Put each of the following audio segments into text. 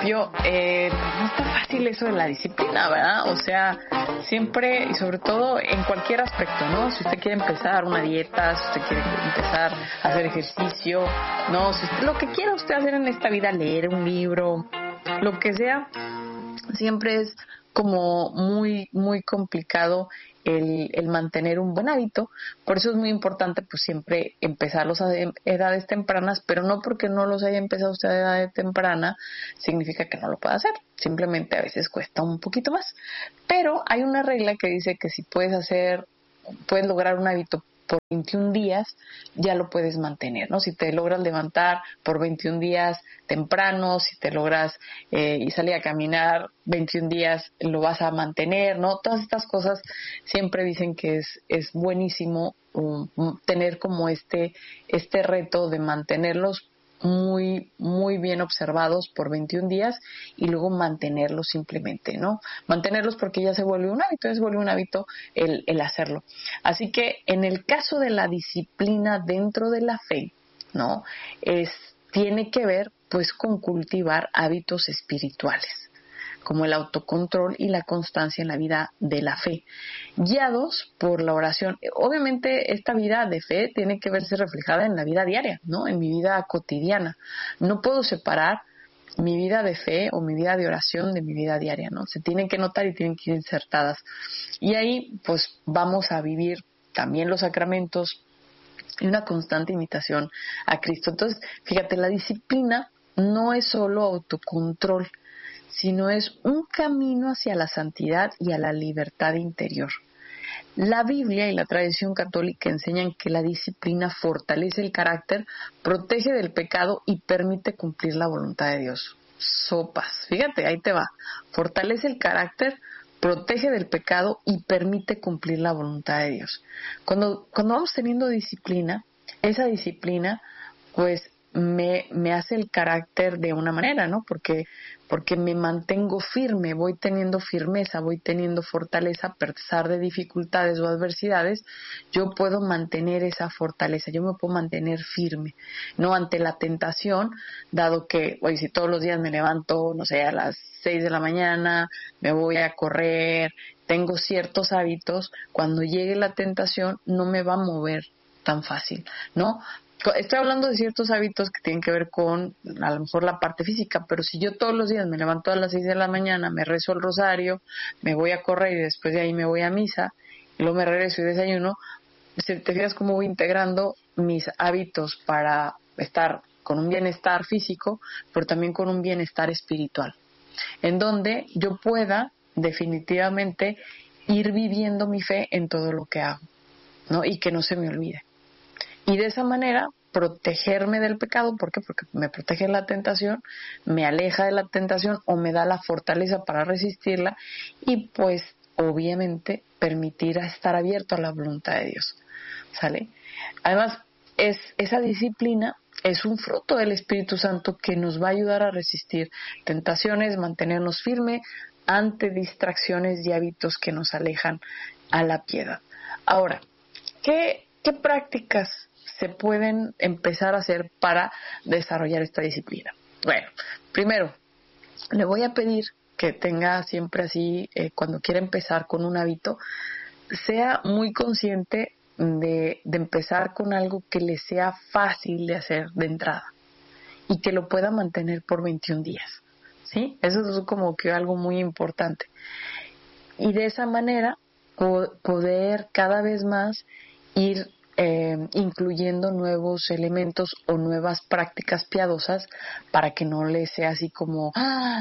principio, no es tan fácil eso de la disciplina, ¿verdad? O sea, siempre y sobre todo en cualquier aspecto, ¿no? Si usted quiere empezar una dieta, si usted quiere empezar a hacer ejercicio, ¿no? Si usted, lo que quiera usted hacer en esta vida, leer un libro, lo que sea, siempre es como muy complicado el mantener un buen hábito. Por eso es muy importante pues siempre empezarlos a edades tempranas, pero no porque no los haya empezado usted a edad temprana significa que no lo pueda hacer. Simplemente a veces cuesta un poquito más. Pero hay una regla que dice que si puedes lograr un hábito por 21 días, ya lo puedes mantener, ¿no? Si te logras levantar por 21 días temprano, si te logras y salir a caminar 21 días, lo vas a mantener, ¿no? Todas estas cosas siempre dicen que es buenísimo tener como este reto de mantenerlos muy bien observados por 21 días y luego mantenerlos simplemente, ¿no? Mantenerlos porque ya se vuelve un hábito, el hacerlo. Así que en el caso de la disciplina dentro de la fe, ¿no? Tiene que ver pues con cultivar hábitos espirituales, como el autocontrol y la constancia en la vida de la fe, guiados por la oración. Obviamente esta vida de fe tiene que verse reflejada en la vida diaria, ¿no? En mi vida cotidiana. No puedo separar mi vida de fe o mi vida de oración de mi vida diaria, ¿no? Se tienen que notar y tienen que ir insertadas. Y ahí pues vamos a vivir también los sacramentos y una constante imitación a Cristo. Entonces, fíjate, la disciplina no es solo autocontrol, sino es un camino hacia la santidad y a la libertad interior. La Biblia y la tradición católica enseñan que la disciplina fortalece el carácter, protege del pecado y permite cumplir la voluntad de Dios. Sopas, fíjate, ahí te va. Fortalece el carácter, protege del pecado y permite cumplir la voluntad de Dios. Cuando vamos teniendo disciplina, esa disciplina pues me hace el carácter de una manera, ¿no? Porque me mantengo firme, voy teniendo firmeza, voy teniendo fortaleza a pesar de dificultades o adversidades, yo puedo mantener esa fortaleza, yo me puedo mantener firme, ¿no? Ante la tentación, dado que, oye, si todos los días me levanto, no sé, a las 6 de la mañana, me voy a correr, tengo ciertos hábitos, cuando llegue la tentación no me va a mover tan fácil, ¿no? Estoy hablando de ciertos hábitos que tienen que ver con a lo mejor la parte física, pero si yo todos los días me levanto a las 6 de la mañana, me rezo el rosario, me voy a correr y después de ahí me voy a misa, y luego me regreso y desayuno, si te fijas cómo voy integrando mis hábitos para estar con un bienestar físico, pero también con un bienestar espiritual, en donde yo pueda definitivamente ir viviendo mi fe en todo lo que hago, ¿no? Y que no se me olvide. Y de esa manera protegerme del pecado. ¿Por qué? Porque me protege de la tentación, me aleja de la tentación o me da la fortaleza para resistirla y pues obviamente permitir estar abierto a la voluntad de Dios, ¿sale? Además, esa disciplina es un fruto del Espíritu Santo que nos va a ayudar a resistir tentaciones, mantenernos firmes ante distracciones y hábitos que nos alejan a la piedad. Ahora, ¿qué prácticas se pueden empezar a hacer para desarrollar esta disciplina? Bueno, primero, le voy a pedir que tenga siempre así, cuando quiera empezar con un hábito, sea muy consciente de empezar con algo que le sea fácil de hacer de entrada y que lo pueda mantener por 21 días, ¿sí? Eso es como que algo muy importante. Y de esa manera poder cada vez más ir incluyendo nuevos elementos o nuevas prácticas piadosas para que no le sea así como,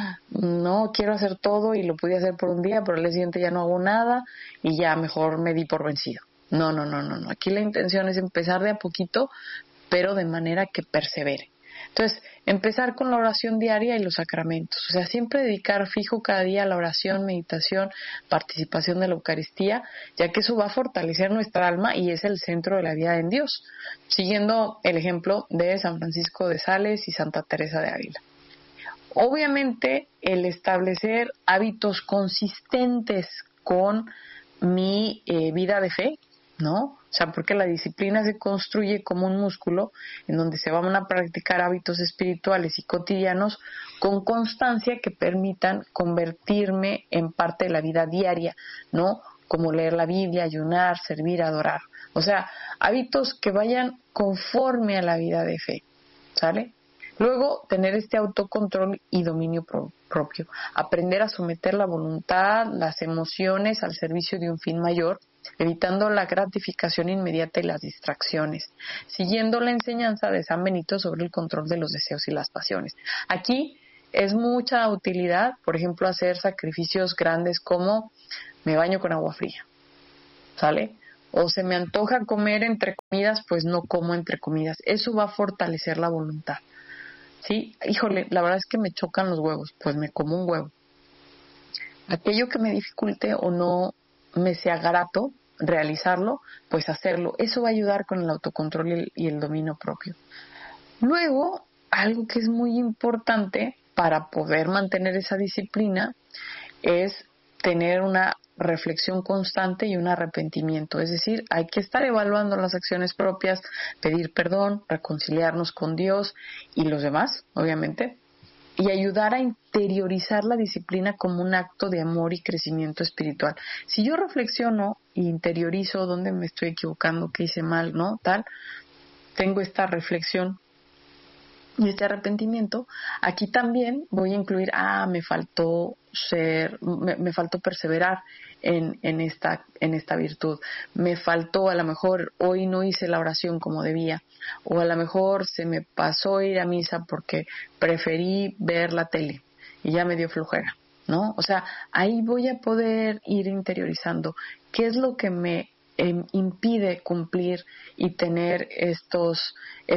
no, quiero hacer todo y lo pude hacer por un día, pero al día siguiente ya no hago nada y ya mejor me di por vencido. No. Aquí la intención es empezar de a poquito, pero de manera que persevere. Entonces, empezar con la oración diaria y los sacramentos. O sea, siempre dedicar fijo cada día a la oración, meditación, participación de la Eucaristía, ya que eso va a fortalecer nuestra alma y es el centro de la vida en Dios, siguiendo el ejemplo de San Francisco de Sales y Santa Teresa de Ávila. Obviamente, el establecer hábitos consistentes con mi vida de fe, ¿no? O sea, porque la disciplina se construye como un músculo en donde se van a practicar hábitos espirituales y cotidianos con constancia que permitan convertirme en parte de la vida diaria, ¿no? Como leer la Biblia, ayunar, servir, adorar. O sea, hábitos que vayan conforme a la vida de fe, ¿sale? Luego, tener este autocontrol y dominio propio. Aprender a someter la voluntad, las emociones al servicio de un fin mayor, evitando la gratificación inmediata y las distracciones, siguiendo la enseñanza de San Benito sobre el control de los deseos y las pasiones. Aquí es mucha utilidad, por ejemplo, hacer sacrificios grandes como me baño con agua fría, ¿sale? O se me antoja comer entre comidas, pues no como entre comidas. Eso va a fortalecer la voluntad. Sí, híjole, la verdad es que me chocan los huevos, pues me como un huevo. Aquello que me dificulte o no me sea grato realizarlo, pues hacerlo. Eso va a ayudar con el autocontrol y el dominio propio. Luego, algo que es muy importante para poder mantener esa disciplina es tener una reflexión constante y un arrepentimiento. Es decir, hay que estar evaluando las acciones propias, pedir perdón, reconciliarnos con Dios y los demás, obviamente, y ayudar a interiorizar la disciplina como un acto de amor y crecimiento espiritual. Si yo reflexiono e interiorizo dónde me estoy equivocando, qué hice mal, ¿no? Tal, tengo esta reflexión y este arrepentimiento, aquí también voy a incluir, me faltó me faltó perseverar en esta virtud, me faltó, a lo mejor hoy no hice la oración como debía, o a lo mejor se me pasó ir a misa porque preferí ver la tele y ya me dio flojera, ¿no? O sea, ahí voy a poder ir interiorizando qué es lo que me impide cumplir y tener estos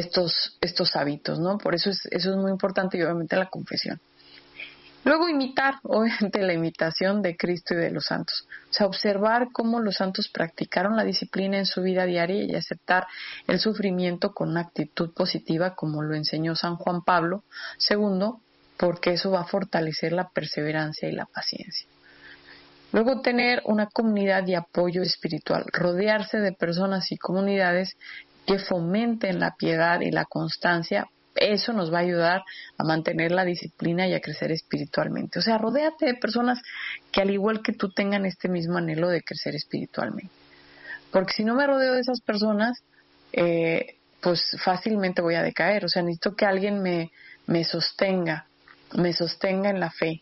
hábitos, ¿no? Por eso eso es muy importante y obviamente la confesión. Luego imitar, obviamente la imitación de Cristo y de los santos. O sea, observar cómo los santos practicaron la disciplina en su vida diaria y aceptar el sufrimiento con una actitud positiva como lo enseñó San Juan Pablo II, porque eso va a fortalecer la perseverancia y la paciencia. Luego tener una comunidad de apoyo espiritual, rodearse de personas y comunidades que fomenten la piedad y la constancia, eso nos va a ayudar a mantener la disciplina y a crecer espiritualmente. O sea, rodéate de personas que al igual que tú tengan este mismo anhelo de crecer espiritualmente. Porque si no me rodeo de esas personas, pues fácilmente voy a decaer. O sea, necesito que alguien me sostenga en la fe,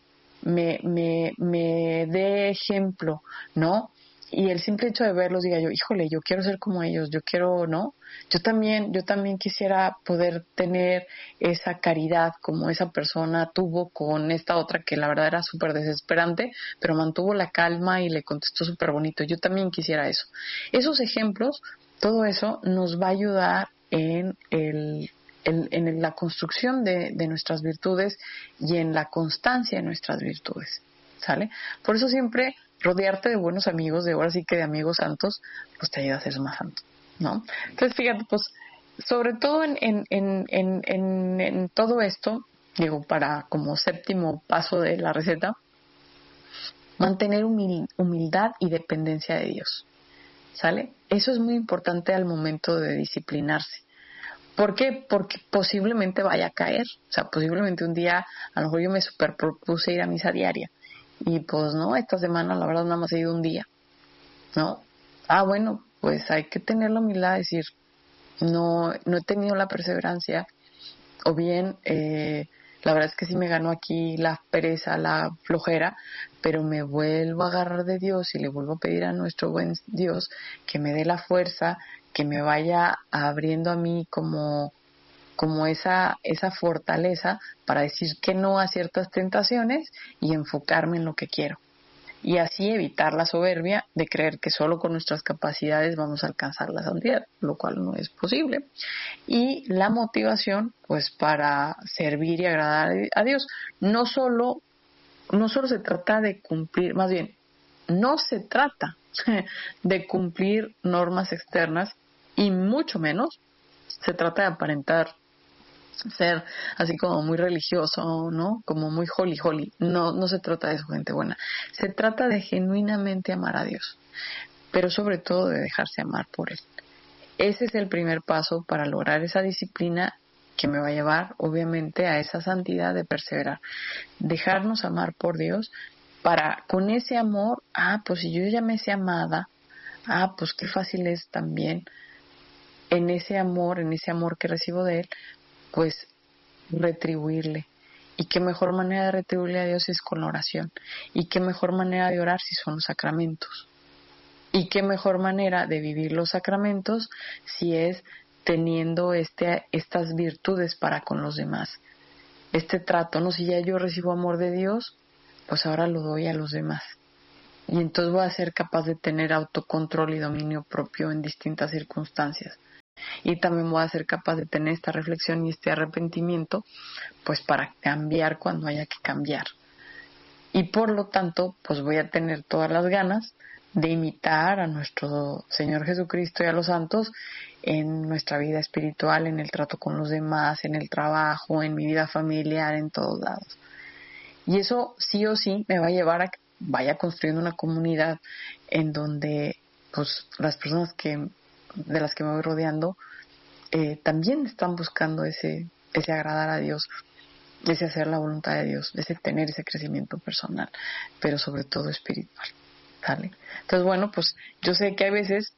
me dé ejemplo, ¿no? Y el simple hecho de verlos diga yo, híjole, yo quiero ser como ellos, yo quiero, ¿no? Yo también quisiera poder tener esa caridad como esa persona tuvo con esta otra que la verdad era súper desesperante, pero mantuvo la calma y le contestó súper bonito. Yo también quisiera eso. Esos ejemplos, todo eso nos va a ayudar en la construcción de nuestras virtudes y en la constancia de nuestras virtudes, ¿sale? Por eso siempre rodearte de buenos amigos, de ahora sí que de amigos santos, pues te ayuda a ser más santo, ¿no? Entonces, fíjate, pues, sobre todo en todo esto, digo, para como séptimo paso de la receta, mantener humildad y dependencia de Dios, ¿sale? Eso es muy importante al momento de disciplinarse. ¿Por qué? Porque posiblemente vaya a caer. O sea, posiblemente un día, a lo mejor yo me superpropuse ir a misa diaria. Y pues no, esta semana la verdad nada más he ido un día, ¿no? Bueno, pues hay que tener la humildad de decir, no he tenido la perseverancia, o bien, la verdad es que sí me ganó aquí la pereza, la flojera, pero me vuelvo a agarrar de Dios y le vuelvo a pedir a nuestro buen Dios que me dé la fuerza, que me vaya abriendo a mí como esa fortaleza para decir que no a ciertas tentaciones y enfocarme en lo que quiero. Y así evitar la soberbia de creer que solo con nuestras capacidades vamos a alcanzar la santidad, lo cual no es posible. Y la motivación, pues para servir y agradar a Dios. No solo se trata de cumplir, más bien, no se trata de cumplir normas externas y mucho menos se trata de aparentar ser así como muy religioso, ¿no? Como muy holy. No se trata de eso, gente buena. Se trata de genuinamente amar a Dios. pero sobre todo de dejarse amar por Él. Ese es el primer paso para lograr esa disciplina que me va a llevar, obviamente, a esa santidad de perseverar. Dejarnos amar por Dios para, con ese amor, pues si yo ya me sé amada, pues qué fácil es también en ese amor que recibo de Él, pues retribuirle. Y qué mejor manera de retribuirle a Dios es con la oración. Y qué mejor manera de orar si son los sacramentos. Y qué mejor manera de vivir los sacramentos si es teniendo estas virtudes para con los demás. Este trato, ¿no? Si ya yo recibo amor de Dios, pues ahora lo doy a los demás. Y entonces voy a ser capaz de tener autocontrol y dominio propio en distintas circunstancias. Y también voy a ser capaz de tener esta reflexión y este arrepentimiento, pues para cambiar cuando haya que cambiar. Y por lo tanto, pues voy a tener todas las ganas de imitar a nuestro Señor Jesucristo y a los santos en nuestra vida espiritual, en el trato con los demás, en el trabajo, en mi vida familiar, en todos lados. Y eso sí o sí me va a llevar a que vaya construyendo una comunidad en donde pues las personas de las que me voy rodeando también están buscando ese agradar a Dios, ese hacer la voluntad de Dios, ese tener ese crecimiento personal, pero sobre todo espiritual. ¿Sale? Entonces, bueno, pues yo sé que hay veces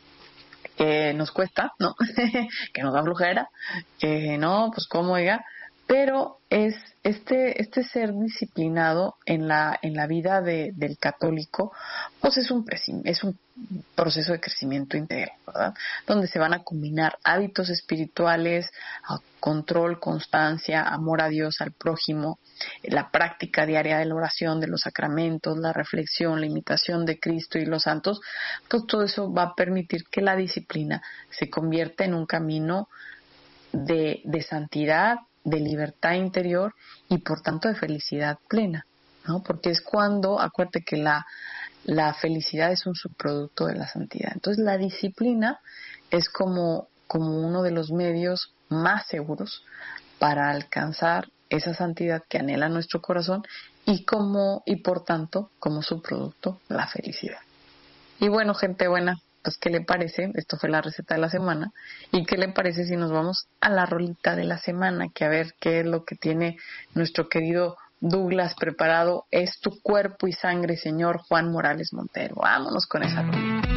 que nos cuesta, ¿no? Que nos da flojera, que no, pues cómo, oiga, pero es este ser disciplinado en la vida del católico, pues es un proceso de crecimiento integral, ¿verdad? Donde se van a combinar hábitos espirituales, control, constancia, amor a Dios, al prójimo, la práctica diaria de la oración, de los sacramentos, la reflexión, la imitación de Cristo y los santos. Pues todo eso va a permitir que la disciplina se convierta en un camino de santidad, de libertad interior y por tanto de felicidad plena, ¿no? Porque es cuando, acuérdate que la felicidad es un subproducto de la santidad. Entonces la disciplina es como uno de los medios más seguros para alcanzar esa santidad que anhela nuestro corazón y por tanto como subproducto la felicidad. Y bueno, gente buena, pues ¿qué le parece? Esto fue la receta de la semana. ¿Y qué le parece si nos vamos a la rolita de la semana? Que a ver qué es lo que tiene nuestro querido Douglas preparado. Es tu cuerpo y sangre, señor Juan Morales Montero. Vámonos con esa rolita.